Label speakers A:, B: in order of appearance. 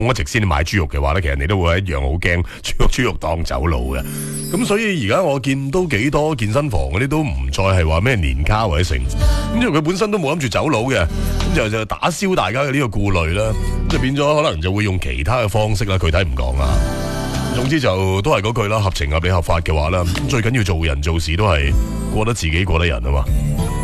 A: 一直先買豬肉嘅話咧，其實你都會一樣好驚豬肉檔走佬嘅。咁所以而家我見都幾多健身房嗰啲都唔再係話咩年卡或者成，咁因為佢本身都冇諗住走佬嘅，咁就打消大家嘅呢個顧慮啦，咁就變咗可能就會用其他嘅方式啦，具體唔講啦。總之就都係嗰句啦，合情合理合法嘅話啦，最緊要做人做事都係過得自己過得人啊嘛。